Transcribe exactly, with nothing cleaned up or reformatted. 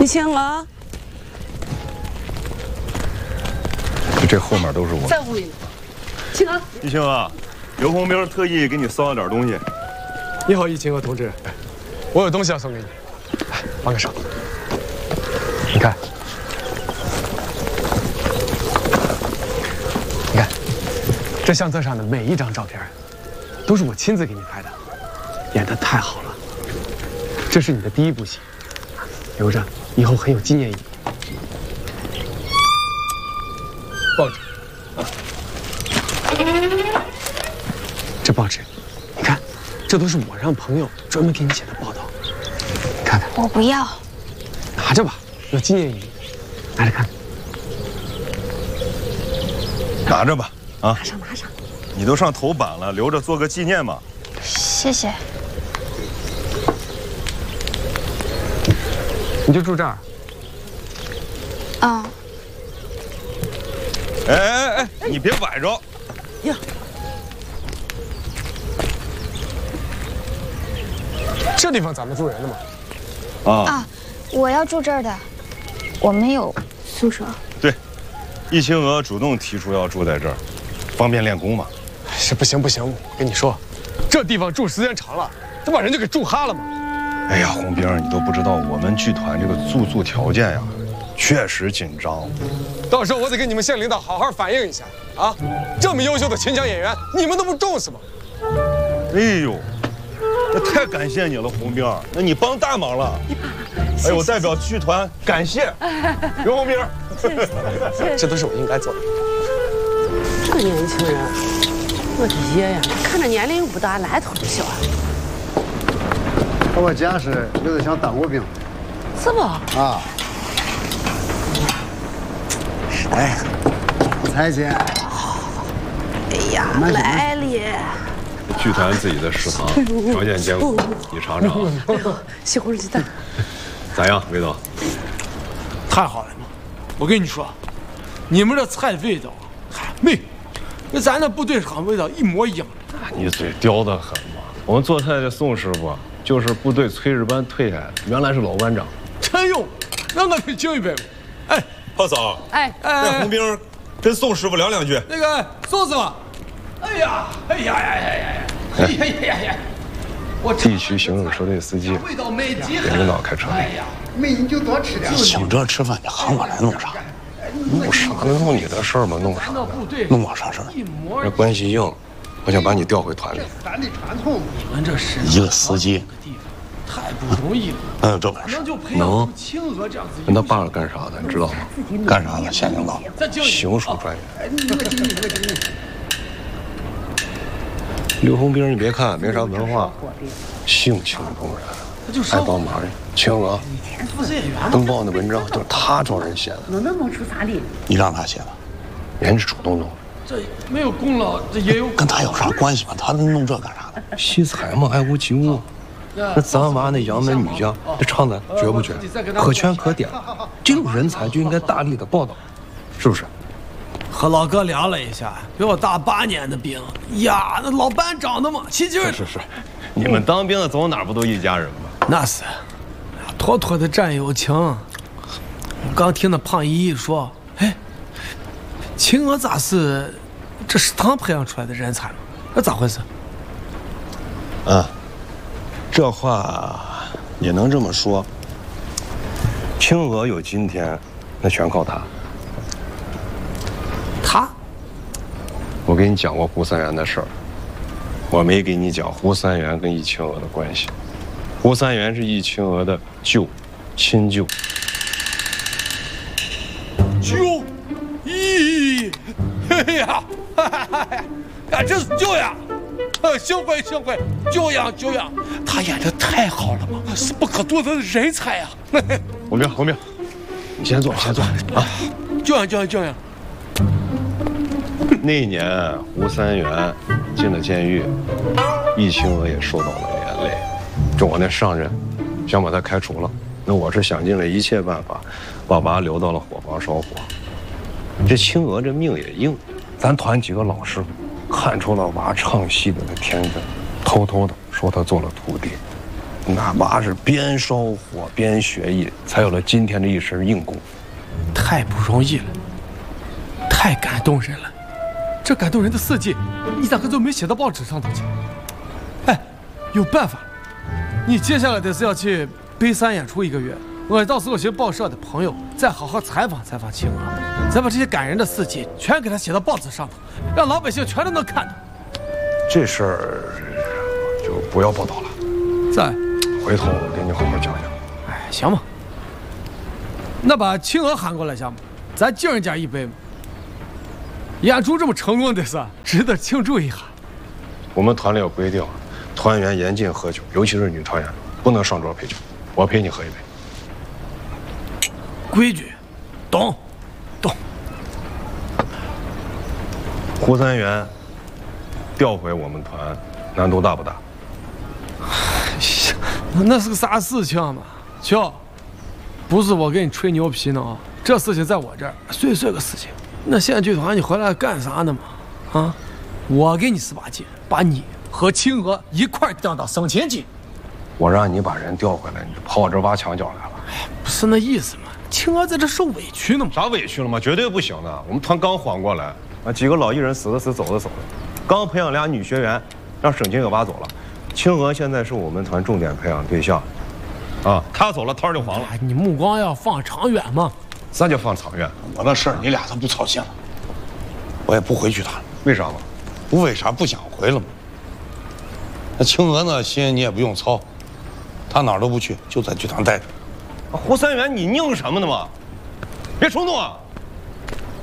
星娥， 这后面都是我。 在屋里。青娥， 一星啊，刘洪兵特意给你送了点东西。 你好，易青娥同志，我有东西要送给你，来帮个手。你看，你看，这相册上的每一张照片，都是我亲自给你拍的，演得太好了。这是你的第一部戏，留着以后很有纪念意义。报纸，这报纸，你看，这都是我让朋友专门给你写的报道，你看看。 我不要。 拿着吧，有纪念意义，拿着看。 拿着吧，啊， 拿上拿上。 你都上头版了，留着做个纪念嘛。 谢谢。 你就住这儿。 嗯。 哎哎哎，你别崴着。 呀。 这地方咱们住人的吗？ 啊啊，我要住这儿的，我们有宿舍。 对，易青娥主动提出要住在这儿，方便练功嘛。 是不行不行，我跟你说，这地方住时间长了，这把人就给住哈了嘛。 哎呀，洪兵，你都不知道我们剧团这个住宿条件呀，确实紧张。 到时候我得跟你们县领导好好反映一下啊！这么优秀的秦腔演员，你们都不重视吗？ 哎呦，那太感谢你了，洪兵，那你帮大忙了。哎，我代表剧团感谢刘洪兵。 这都是我应该做的。 这年轻人，我的爷呀，看着年龄不大，来头就小。 我见识有点像当过兵， 是不？ 啊。哎，再见。 哎呀，来了。 剧团自己的食堂，条件艰苦，你尝尝啊。 哎呦，西红柿鸡蛋， 咋样，魏总？ 太好了嘛！我跟你说，你们这菜味道，嗨，没，跟咱那部队厂味道一模一样。 你嘴刁得很嘛！我们做菜的宋师傅就是部队炊事班退下来的，原来是老班长。 真有，那我得敬一杯。哎， 炮嫂， 哎哎，让洪兵跟宋师傅聊两句。 那个宋师傅，哎呀，哎呀呀呀呀呀！哎呀呀呀！我地区行政车队司机味道美极给领导开车。 哎呀， 没你就多吃点。 请这吃饭，你喊我来弄啥？ 弄啥？弄你的事儿吗？弄啥？ 弄我啥事儿？ 这关系硬，我想把你调回团里。 咱的传统。 你们这是一个司机， 太不容易了。 能有这本事？ 能。跟他爸是干啥的？你知道吗？ 干啥的？县领导， 刑属专员。刘洪兵，你别看没啥文化，性情中人，爱帮忙的。青娥，登报那文章就是他找人写的。 能能弄出啥来？ 你让他写的， 人是主动弄的。 这没有功劳，这也有跟他有啥关系吗？他弄这干啥的？ 惜才嘛，爱屋及乌。那咱娃那杨门女将，这唱的绝不绝？可圈可点。这种人才就应该大力的报道，是不是？ 和老哥聊了一下，比我大八年的兵呀，那老班长的嘛，起劲儿。 是是是，你们当兵的走哪不都一家人吗？ 那是，妥妥的战友情。我刚听那胖姨姨说，哎，秦娥咋是这食堂培养出来的人才嘛？那咋回事？ 啊，这话也能这么说。青娥有今天，那全靠他。 他， 我给你讲过胡三元的事儿，我没给你讲胡三元跟易青娥的关系。胡三元是易青娥的舅，亲舅。 舅，咦，哎呀，呀，这是舅呀！幸亏幸亏，舅呀舅呀，他演的太好了嘛，是不可多得的人才呀！ 洪兵，洪兵，你先坐，先坐啊！ 舅呀舅呀舅呀！ 那一年胡三元进了监狱，易青娥也受到了连累。就我那上任，想把他开除了，那我是想尽了一切办法，把娃留到了伙房烧火。这青娥这命也硬，咱团几个老师傅看出了娃唱戏的那天分，偷偷的收他做了徒弟。 哪怕是边烧火边学艺，才有了今天的一身硬功。 太不容易了，太感动人了。这感动人的事迹，你咋个就没写到报纸上头去？哎，有办法。你接下来的是要去北山演出一个月，我到时候寻报社的朋友再好好采访采访青娥，再把这些感人的事迹全给他写到报纸上头，让老百姓全都能看到。 这事儿就不要报道了， 在， 回头我给你好好讲讲。 哎，行吧。那把青娥喊过来行吗？咱敬人家一杯嘛。演出这么成功的事，值得庆祝一下。 我们团里有规定，团员严禁喝酒，尤其是女团员，不能上桌陪酒。我陪你喝一杯。 规矩，懂，懂。 胡三元调回我们团，难度大不大？ 那是个啥事情嘛？瞧，不是我给你吹牛皮呢啊，这事情在我这儿碎碎个事情。那县剧团你回来干啥呢嘛？啊，我给你十八斤，把你和青娥一块调到省前去。 我让你把人调回来，你就跑我这挖墙脚来了。 哎，不是那意思嘛，青娥在这受委屈呢嘛。 啥委屈了吗？绝对不行的。我们团刚缓过来，啊，几个老艺人死的死，走的走的，刚培养俩女学员，让省亲给挖走了。青娥现在是我们团重点培养对象，啊，她走了，摊儿就黄了。 哎，你目光要放长远嘛。 啥叫放长远？ 我那事儿你俩都不操心了，我也不回去谈了。 为啥嘛？ 不为啥不想回了吗？那青娥呢，心你也不用操，她哪儿都不去，就在剧团待着。 胡三元，你拧什么呢嘛？别冲动啊！